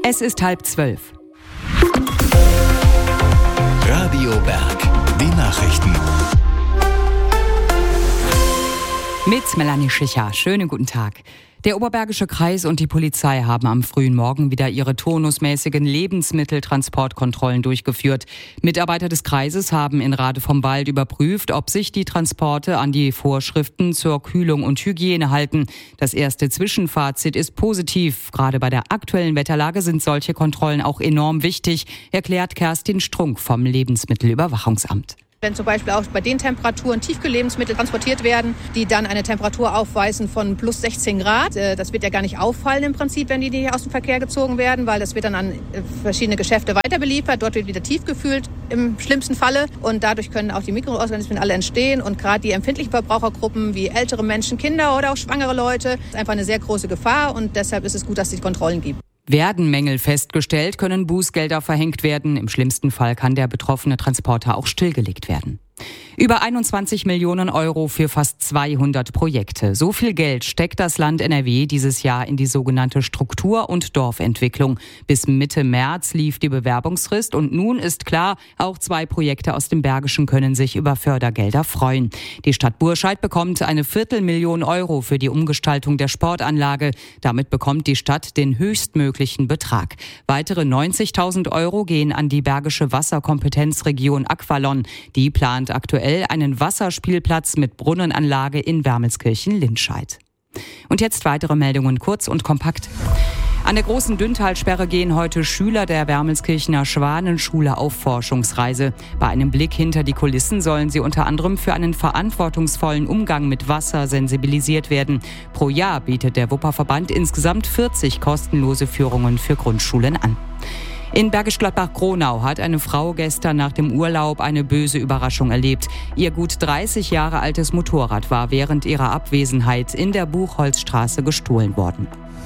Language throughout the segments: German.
Es ist 11:30. Radio Berg, die Nachrichten. Mit Melanie Schicher. Schönen guten Tag. Der Oberbergische Kreis und die Polizei haben am frühen Morgen wieder ihre turnusmäßigen Lebensmitteltransportkontrollen durchgeführt. Mitarbeiter des Kreises haben in Rade vom Wald überprüft, ob sich die Transporte an die Vorschriften zur Kühlung und Hygiene halten. Das erste Zwischenfazit ist positiv. Gerade bei der aktuellen Wetterlage sind solche Kontrollen auch enorm wichtig, erklärt Kerstin Strunk vom Lebensmittelüberwachungsamt. Wenn zum Beispiel auch bei den Temperaturen Tiefkühllebensmittel transportiert werden, die dann eine Temperatur aufweisen von plus 16 Grad. Das wird ja gar nicht auffallen im Prinzip, wenn die aus dem Verkehr gezogen werden, weil das wird dann an verschiedene Geschäfte weiter beliefert. Dort wird wieder tiefgekühlt im schlimmsten Falle und dadurch können auch die Mikroorganismen alle entstehen. Und gerade die empfindlichen Verbrauchergruppen wie ältere Menschen, Kinder oder auch schwangere Leute, ist einfach eine sehr große Gefahr und deshalb ist es gut, dass es die Kontrollen gibt. Werden Mängel festgestellt, können Bußgelder verhängt werden. Im schlimmsten Fall kann der betroffene Transporter auch stillgelegt werden. Über 21 Millionen Euro für fast 200 Projekte. So viel Geld steckt das Land NRW dieses Jahr in die sogenannte Struktur- und Dorfentwicklung. Bis Mitte März lief die Bewerbungsfrist und nun ist klar, auch 2 Projekte aus dem Bergischen können sich über Fördergelder freuen. Die Stadt Burscheid bekommt eine 250.000 Euro für die Umgestaltung der Sportanlage. Damit bekommt die Stadt den höchstmöglichen Betrag. Weitere 90.000 Euro gehen an die Bergische Wasserkompetenzregion Aqualon. Die plant aktuell einen Wasserspielplatz mit Brunnenanlage in Wermelskirchen-Lindscheid. Und jetzt weitere Meldungen kurz und kompakt. An der großen Dünntalsperre gehen heute Schüler der Wermelskirchener Schwanenschule auf Forschungsreise. Bei einem Blick hinter die Kulissen sollen sie unter anderem für einen verantwortungsvollen Umgang mit Wasser sensibilisiert werden. Pro Jahr bietet der Wupperverband insgesamt 40 kostenlose Führungen für Grundschulen an. In Bergisch Gladbach-Kronau hat eine Frau gestern nach dem Urlaub eine böse Überraschung erlebt. Ihr gut 30 Jahre altes Motorrad war während ihrer Abwesenheit in der Buchholzstraße gestohlen worden.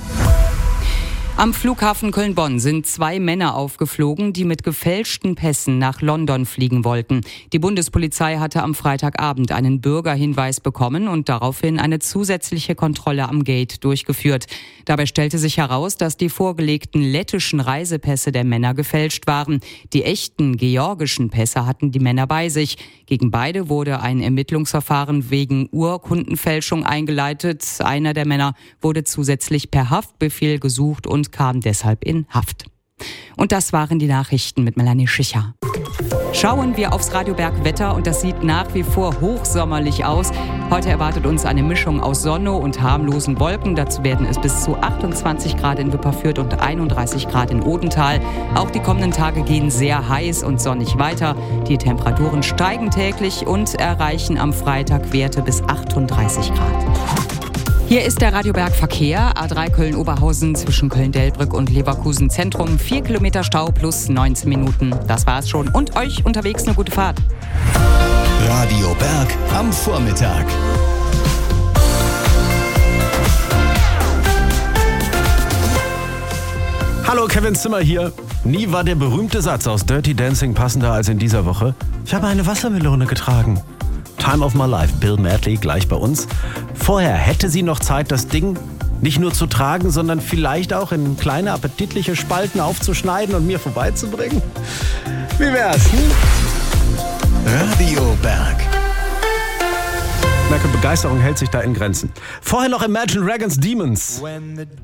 Am Flughafen Köln-Bonn sind 2 Männer aufgeflogen, die mit gefälschten Pässen nach London fliegen wollten. Die Bundespolizei hatte am Freitagabend einen Bürgerhinweis bekommen und daraufhin eine zusätzliche Kontrolle am Gate durchgeführt. Dabei stellte sich heraus, dass die vorgelegten lettischen Reisepässe der Männer gefälscht waren. Die echten georgischen Pässe hatten die Männer bei sich. Gegen beide wurde ein Ermittlungsverfahren wegen Urkundenfälschung eingeleitet. Einer der Männer wurde zusätzlich per Haftbefehl gesucht und kam deshalb in Haft. Und das waren die Nachrichten mit Melanie Schicher. Schauen wir aufs Radio Berg Wetter und das sieht nach wie vor hochsommerlich aus. Heute erwartet uns eine Mischung aus Sonne und harmlosen Wolken. Dazu werden es bis zu 28 Grad in Wipperfürth und 31 Grad in Odenthal. Auch die kommenden Tage gehen sehr heiß und sonnig weiter. Die Temperaturen steigen täglich und erreichen am Freitag Werte bis 38 Grad. Hier ist der Radio Berg Verkehr. A3 Köln-Oberhausen zwischen Köln-Delbrück und Leverkusen Zentrum. 4 Kilometer Stau plus 19 Minuten. Das war's schon. Und euch unterwegs eine gute Fahrt. Radio Berg am Vormittag. Hallo, Kevin Zimmer hier. Nie war der berühmte Satz aus Dirty Dancing passender als in dieser Woche. Ich habe eine Wassermelone getragen. Time of my life, Bill Medley, gleich bei uns. Vorher hätte sie noch Zeit, das Ding nicht nur zu tragen, sondern vielleicht auch in kleine appetitliche Spalten aufzuschneiden und mir vorbeizubringen. Wie wär's? Radio Berg. Ich merke, Begeisterung hält sich da in Grenzen. Vorher noch Imagine Dragons Demons.